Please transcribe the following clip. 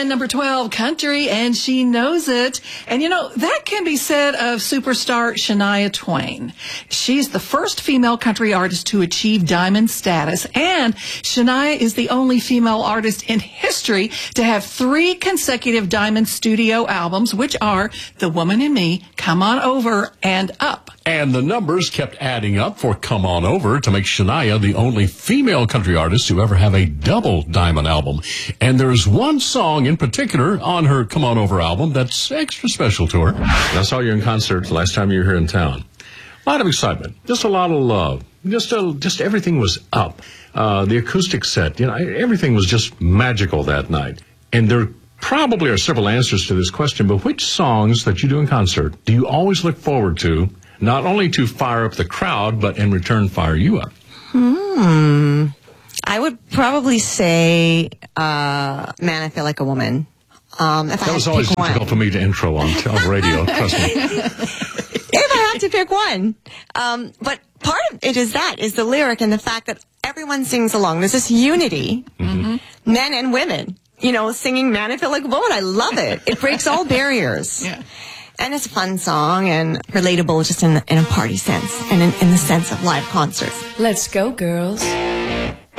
in number 12, Country, and She Knows It. And you know, that can be said of superstar Shania Twain. She's the first female country artist to achieve diamond status, and Shania is the only female artist in history to have 3 consecutive diamond studio albums, which are The Woman in Me, Come On Over, and Up. And the numbers kept adding up for Come On Over to make Shania the only female country artist to ever have a double diamond album. And there's one song in particular on her Come On Over album that's extra special to her. I saw you in concert last time you were here in town. A lot of excitement, just a lot of love. Just everything was up. The acoustic set, you know, everything was just magical that night. And there probably are several answers to this question, but which songs that you do in concert do you always look forward to, not only to fire up the crowd, but in return fire you up? I would probably say Man, I Feel Like a Woman. That was always difficult for me to intro on radio, trust me. If I had to pick one. But part of it is the lyric and the fact that everyone sings along. There's this unity, men and women, you know, singing Man, I Feel Like a Woman. I love it. It breaks all barriers. Yeah. And it's a fun song and relatable just in a party sense and in the sense of live concerts. Let's go, girls.